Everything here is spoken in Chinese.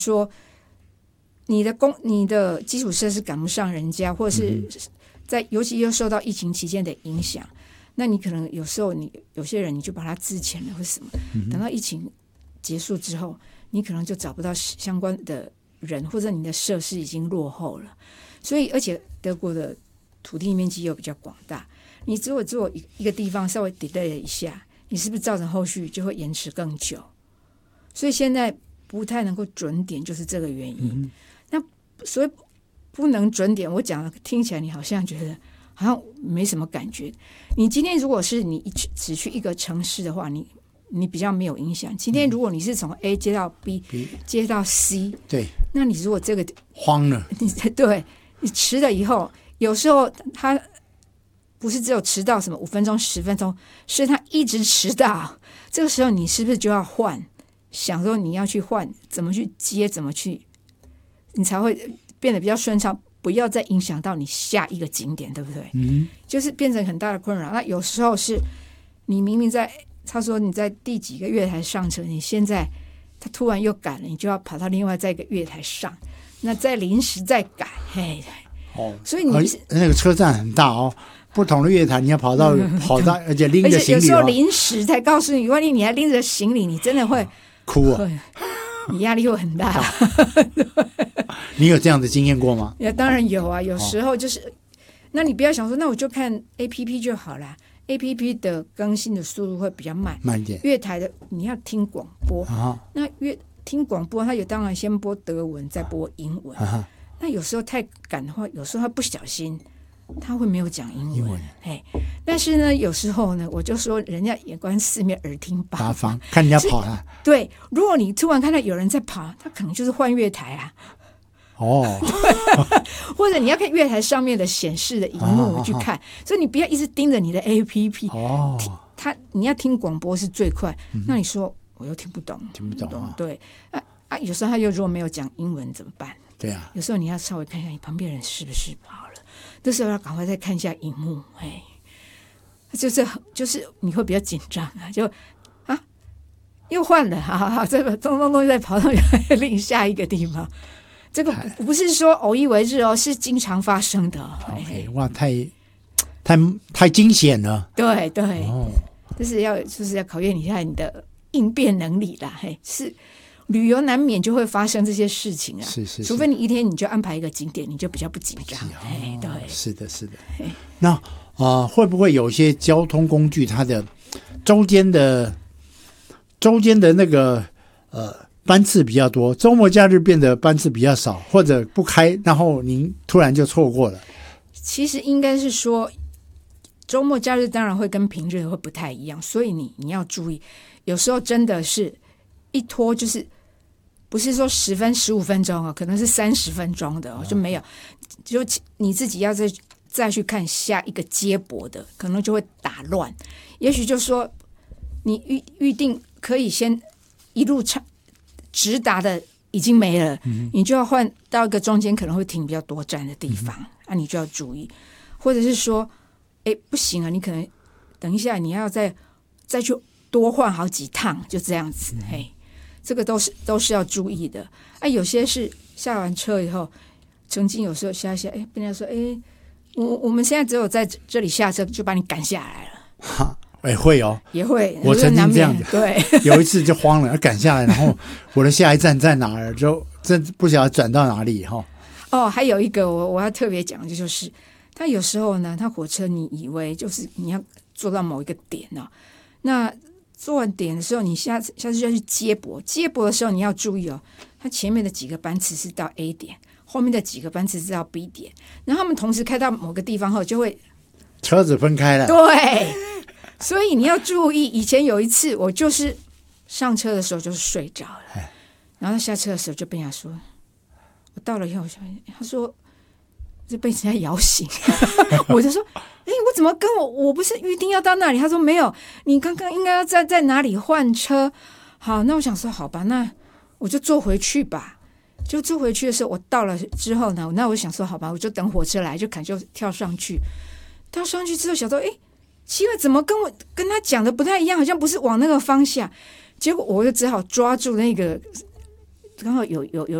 说你的基础设施赶不上人家，或者是尤其又受到疫情期间的影响，那你可能有时候有些人你就把他资遣了或什么，等到疫情结束之后，你可能就找不到相关的人，或者你的设施已经落后了。所以而且德国的土地面积又比较广大，你如果做一个地方稍微 delay 了一下，你是不是造成后续就会延迟更久？所以现在不太能够准点，就是这个原因。那所以不能准点，我讲了听起来你好像觉得好像没什么感觉。你今天如果是你只去一个城市的话，你比较没有影响。今天如果你是从 A 接到 B 接到 C， 对， 那你如果这个慌了， 对，你迟了以后，有时候他不是只有迟到什么5分钟10分钟，是他一直迟到。这个时候你是不是就要换？想说你要去换，怎么去接，怎么去，你才会变得比较顺畅，不要再影响到你下一个景点，对不对？就是变成很大的困扰。那有时候是你明明他说你在第几个月台上车，你现在他突然又改了，你就要跑到另外再一个月台上，那再临时再改，嘿，所以你那个车站很大哦。不同的月台，你要跑到，而且拎着行李， 有时候临时才告诉你，万一你还拎着行李，你真的会哭啊！ 你压力会很大。 你有这样的经验过吗？ 当然有啊，有时候就是，那你不要想说，那我就看 APP 就好啦。APP 的更新的速度会比较慢一点。 月台的你要听广播，那听广播，它当然先播德文，再播英文。那有时候太赶的话，有时候他不小心。他会没有讲英文，但是呢，有时候呢，我就说人家眼观四面，耳听八方， 看人家跑了。 对，如果你突然看到有人在跑，他可能就是换月台啊。或者你要看月台上面的显示的荧幕去看，所以你不要一直盯着你的 APP。你要听广播是最快。那你说我又听不懂，对有时候他又如果没有讲英文怎么办？ 对啊， 有时候你要稍微看一下你旁边人是不是跑了。这时候要赶快再看一下荧幕，就是你会比较紧张啊，又换了，好，这个咚再跑到另下一个地方。这个不是说偶一为日哦，是经常发生的。 哇，太惊险了。 对，就是要考验一下你的应变能力啦。是。旅游难免就会发生这些事情啊， 是， 除非你一天你就安排一个景点，你就比较不紧张。对， 是的。那会不会有一些交通工具，它的周间的那个班次比较多，周末假日变得班次比较少，或者不开，然后您突然就错过了？ 其实应该是说，周末假日当然会跟平日会不太一样，所以你要注意，有时候真的是一拖就是不是说10分15分钟可能是30分钟的就没有，就你自己要再去看下一个接驳的，可能就会打乱。也许就说你预定可以先一路直达的已经没了，你就要换到一个中间可能会停比较多站的地方，你就要注意。或者是说不行啊，你可能等一下你要再去多换好几趟，就这样子。这个都是要注意的。有些是下完车以后，曾经有时候下被人家说我们现在只有在这里下车，就把你赶下来了。 会哦， 也会， 我曾经这样子。 对， 有一次就慌了，赶下来，然后我的下一站在哪儿，就真不晓得转到哪里还有一个我要特别讲的就是，他有时候呢，他火车你以为就是你要坐到某一个点那坐完点的时候，你下次就要去接驳的时候，你要注意他前面的几个班次是到 A 点，后面的几个班次是到 B 点，然后他们同时开到某个地方后，就会车子分开了。 对，所以你要注意。以前有一次，我就是上车的时候就是睡着了，然后下车的时候就被人家说，我到了以后，他说就被人家摇醒，我就说。我怎么跟我不是预定要到那里？他说没有，你刚刚应该要在哪里换车。好，那我想说好吧，那我就坐回去吧。就坐回去的时候，我到了之后呢，那我想说好吧，我就等火车来，就跳上去。跳上去之后，想说奇怪，怎么跟他讲的不太一样，好像不是往那个方向。结果我就只好抓住那个刚好有